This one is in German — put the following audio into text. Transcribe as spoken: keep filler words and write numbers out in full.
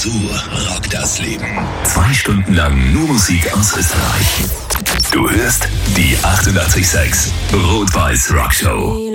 zu Rock das Leben. Zwei Stunden lang nur Musik aus Österreich. Du hörst die achtundachtzig Komma sechs Rot-Weiß Rock Show.